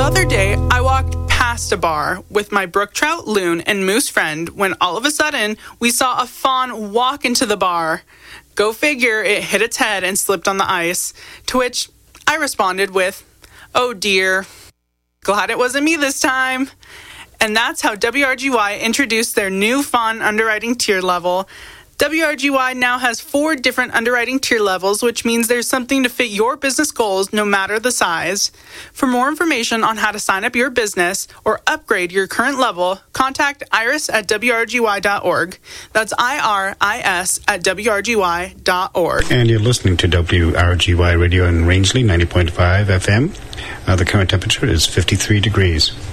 other day, I walked past a bar with my brook trout, loon, and moose friend when all of a sudden we saw a fawn walk into the bar. Go figure, it hit its head and slipped on the ice, to which I responded with, "Oh dear, glad it wasn't me this time." And that's how WRGY introduced their new fawn underwriting tier level. WRGY now has 4 different underwriting tier levels, which means there's something to fit your business goals no matter the size. For more information on how to sign up your business or upgrade your current level, contact Iris at WRGY.org. That's IRIS at WRGY.org. And you're listening to WRGY Radio in Rangeley, 90.5 FM. The current temperature is 53 degrees.